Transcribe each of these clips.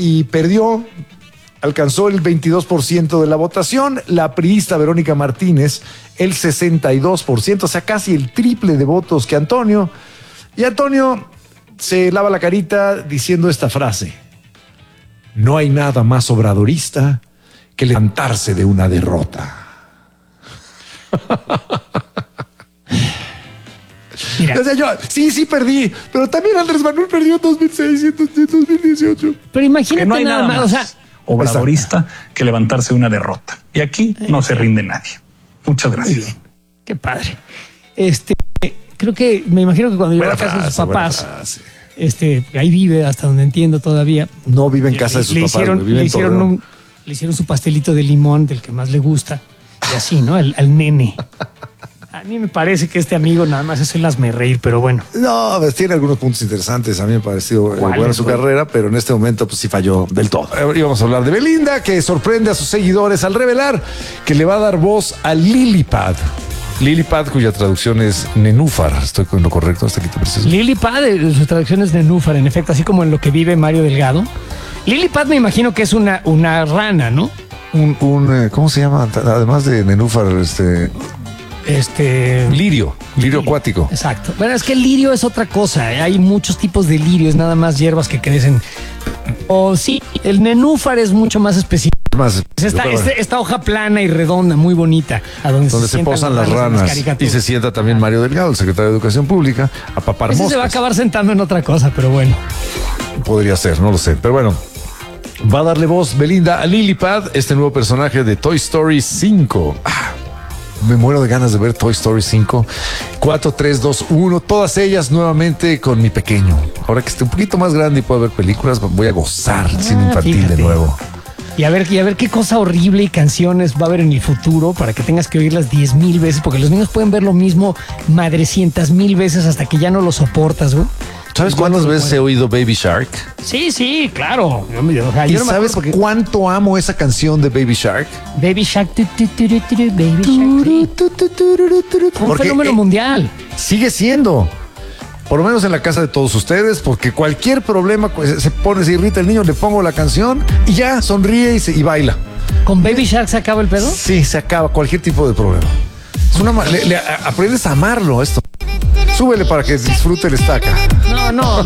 y perdió. Alcanzó el 22% de la votación. La priista Verónica Martínez, el 62%, o sea, casi el triple de votos que Antonio. Y Antonio se lava la carita diciendo esta frase: no hay nada más obradorista que levantarse de una derrota. Mira, O sea, yo, sí perdí, pero también Andrés Manuel perdió en 2006 y en 2018. pero imagínate Que no hay nada más, o sea, obradorista que levantarse de una derrota. Y aquí no se rinde nadie. Muchas gracias. qué padre. Creo que, me imagino que cuando llegó a casa de sus papás, ahí vive, hasta donde entiendo todavía. No vive en casa de sus papás, vive le en hicieron Torreón. le hicieron su pastelito de limón, del que más le gusta, y así, ¿no? Al nene. A mí me parece que este amigo nada más es el hazme reír, pero bueno. No, pues tiene algunos puntos interesantes. A mí me ha parecido buena ¿Cuáles, su güey? carrera, pero en este momento pues sí falló del todo. Íbamos a hablar de Belinda, que sorprende a sus seguidores al revelar que le va a dar voz a Lilipad. Lilipad, cuya traducción es nenúfar. ¿Estoy con lo correcto hasta aquí te preciso? Lilipad, su traducción es nenúfar, en efecto, así como en lo que vive Mario Delgado. Lilipad me imagino que es una rana, ¿no? ¿Cómo se llama? Además de nenúfar, lirio acuático. Exacto. Bueno, es que el lirio es otra cosa. Hay muchos tipos de lirios, nada más hierbas que crecen. O sí, el nenúfar es mucho más específico. Más, Es esta hoja plana y redonda, muy bonita, a donde se sientan posan los las en ranas. Y caricaturas. se sienta también Mario Delgado, el secretario de Educación Pública, a papar Ese se va a moscas. acabar sentando en otra cosa, pero bueno. Podría ser, no lo sé. Pero bueno, va a darle voz Belinda a Lilipad, este nuevo personaje de Toy Story 5. Me muero de ganas de ver Toy Story 5. 4, 3, 2, 1. Todas ellas nuevamente con mi pequeño. Ahora que esté un poquito más grande y pueda ver películas, voy a gozar el cine infantil fíjate. de nuevo. Y a ver qué cosa horrible y canciones va a haber en el futuro para que tengas que oírlas 10,000 veces, porque los niños pueden ver lo mismo madrecientas mil veces hasta que ya no lo soportas, güey. ¿Sabes cuántas veces he oído Baby Shark? Sí, claro. ¿Y yo no me acuerdo sabes porque cuánto amo esa canción de Baby Shark? Baby Shark, Baby Shark. Fue un Porque, fenómeno mundial. Sigue siendo. Por lo menos en la casa de todos ustedes, porque cualquier problema pues, se pone, se irrita el niño, le pongo la canción y ya sonríe y baila. ¿Con Baby Shark se acaba el pedo? Sí, se acaba cualquier tipo de problema. Es aprendes a amarlo esto. Súbele para que disfrute el estaca. No.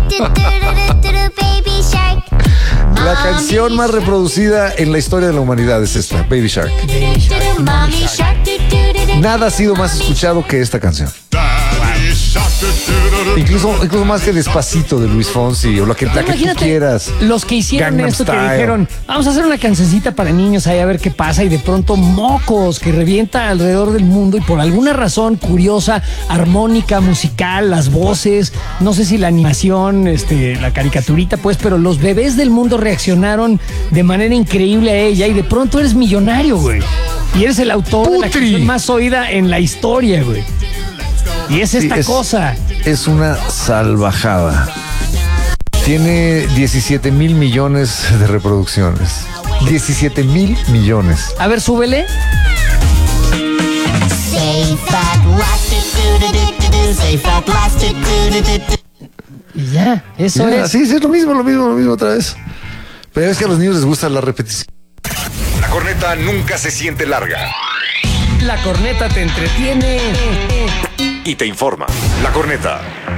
La canción más reproducida en la historia de la humanidad es esta, Baby Shark. Nada ha sido más escuchado que esta canción. Incluso más que Despacito de Luis Fonsi o la que tú quieras. Los que hicieron Gangnam esto, que Style. dijeron, vamos a hacer una cancioncita para niños ahí a ver qué pasa, y de pronto mocos que revienta alrededor del mundo, y por alguna razón curiosa, armónica, musical, las voces, no sé si la animación, la caricaturita, pues, pero los bebés del mundo reaccionaron de manera increíble a ella, y de pronto eres millonario, güey. Y eres el autor de la canción más oída en la historia, güey. Y es esta cosa. Es una salvajada. Tiene 17 mil millones de reproducciones. 17 mil millones. A ver, súbele. Y ya, eso es. Sí, es lo mismo otra vez. Pero es que a los niños les gusta la repetición. La corneta nunca se siente larga La corneta te entretiene y te informa. La corneta.